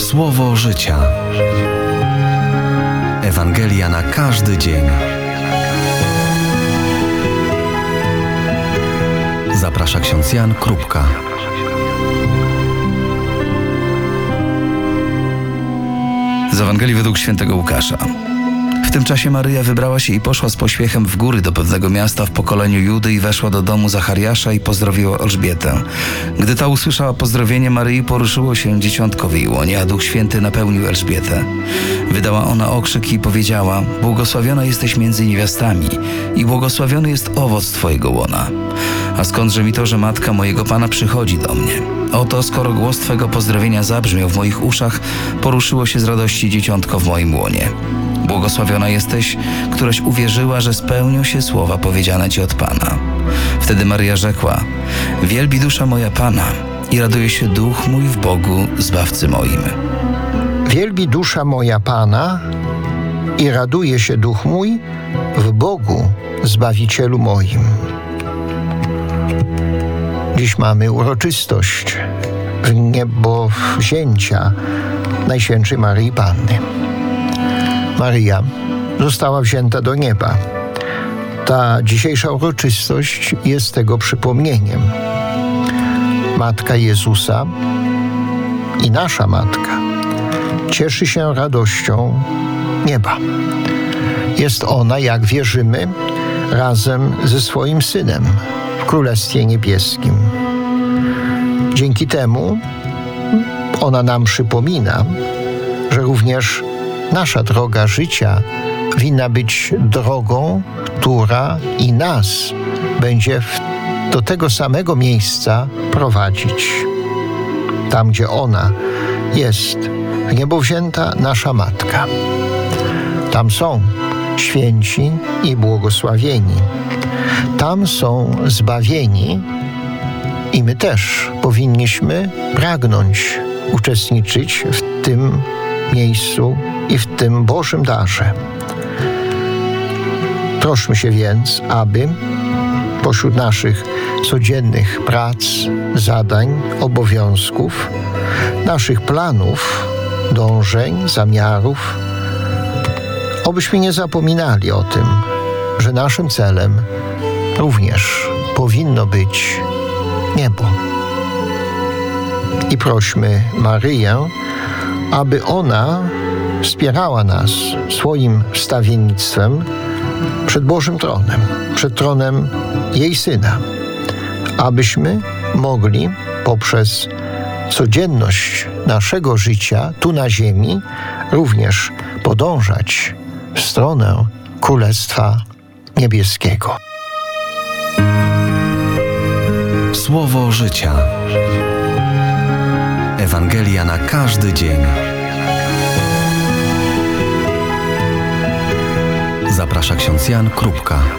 Słowo życia. Ewangelia na każdy dzień. Zaprasza ksiądz Jan Krupka. Z Ewangelii według świętego Łukasza. W tym czasie Maryja wybrała się i poszła z pośpiechem w góry do pewnego miasta w pokoleniu Judy i weszła do domu Zachariasza i pozdrowiła Elżbietę. Gdy ta usłyszała pozdrowienie Maryi, poruszyło się dzieciątko w jej łonie, a Duch Święty napełnił Elżbietę. Wydała ona okrzyk i powiedziała: błogosławiona jesteś między niewiastami i błogosławiony jest owoc twojego łona. A skądże mi to, że matka mojego Pana przychodzi do mnie? Oto, skoro głos twego pozdrowienia zabrzmiał w moich uszach, poruszyło się z radości dzieciątko w moim łonie. Błogosławiona jesteś, któraś uwierzyła, że spełnią się słowa powiedziane ci od Pana. Wtedy Maryja rzekła: wielbi dusza moja Pana i raduje się duch mój w Bogu, Zbawcy moim. Wielbi dusza moja Pana i raduje się duch mój w Bogu, Zbawicielu moim. Dziś mamy uroczystość wniebowzięcia Najświętszej Maryi Panny. Maryja została wzięta do nieba. Ta dzisiejsza uroczystość jest tego przypomnieniem. Matka Jezusa i nasza Matka cieszy się radością nieba. Jest ona, jak wierzymy, razem ze swoim Synem w Królestwie Niebieskim. Dzięki temu ona nam przypomina, że również nasza droga życia winna być drogą, która i nas będzie do tego samego miejsca prowadzić. Tam, gdzie ona jest w niebo wzięta nasza Matka. Tam są święci i błogosławieni. Tam są zbawieni i my też powinniśmy pragnąć uczestniczyć w tym miejscu i w tym Bożym darze. Prośmy się więc, aby pośród naszych codziennych prac, zadań, obowiązków, naszych planów, dążeń, zamiarów, obyśmy nie zapominali o tym, że naszym celem również powinno być niebo. I prośmy Maryję, aby ona wspierała nas swoim wstawiennictwem przed Bożym Tronem, przed tronem jej Syna, abyśmy mogli poprzez codzienność naszego życia tu na ziemi również podążać w stronę Królestwa Niebieskiego. Słowo życia. Ewangelia na każdy dzień. Zaprasza ksiądz Jan Krupka.